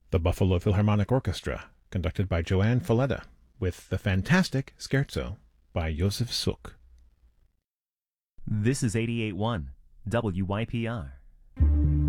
The Buffalo Philharmonic Orchestra, conducted by Joanne Falletta, with the fantastic Scherzo by Josef Suk. This is 88.1 WYPR.